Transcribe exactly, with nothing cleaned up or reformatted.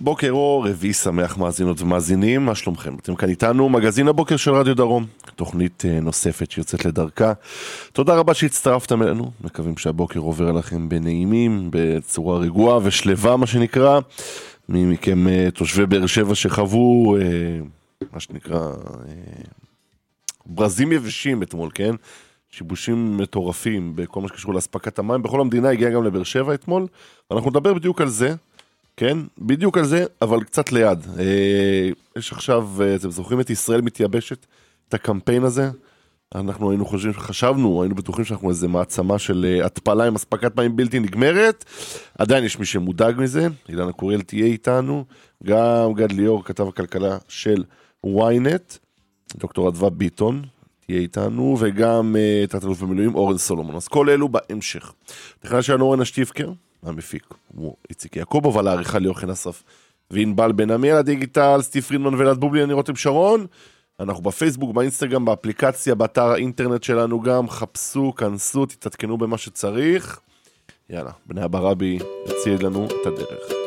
בוקר אור, רביעי שמח מאזינות ומאזינים, מה שלומכם? אתם כאן איתנו, מגזין הבוקר של רדיו דרום, תוכנית נוספת שיוצאת לדרכה. תודה רבה שהצטרפתם אלינו, מקווים שהבוקר עובר עליכם בנעימים, בצורה רגועה ושלווה מה שנקרא. מי מכם תושבי באר שבע שחוו, מה שנקרא, ברזים יבשים אתמול, כן? שיבושים מטורפים בכל מה שקשור להספקת המים, בכל המדינה הגיע גם לבאר שבע אתמול, ואנחנו נדבר בדיוק על זה, כן? בדיוק על זה, אבל קצת ליד. אה, יש עכשיו, אתם זוכרים את ישראל מתייבשת, את הקמפיין הזה? אנחנו היינו חושבים, חשבנו, היינו בטוחים שאנחנו איזה מעצמה של התפלה עם הספקת מים בלתי נגמרת, עדיין יש מי שמודאג מזה, אילנה קוריאל תהיה איתנו, גם גד ליאור, כתב הכלכלה של וויינט, דוקטור אדווה ביטון, תהיה איתנו, וגם uh, תת-אלוף במילואים אורן סולומון. אז כל אלו בהמשך. תכנן שלנו אורן השטיבקר, המפיק, הוא איציק יעקוב, אבל העריכה ליוכן אסרף וענבל בן עמי על הדיגיטל, סטיב פרידמן ולעד בובלי, אני רותם שרון. אנחנו בפייסבוק, באינסטגרם, באפליקציה, באתר האינטרנט שלנו גם, חפשו, כנסו, תתעדכנו במה שצריך. יאללה, בני אבא רבי, הציע לנו את הדרך.